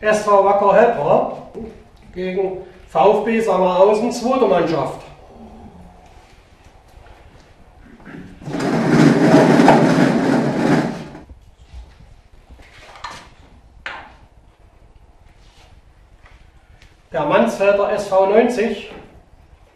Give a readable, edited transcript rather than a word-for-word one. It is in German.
SV Wacker Helper gegen VfB Sangerhausen, zweite Mannschaft. Der Mansfelder SV 90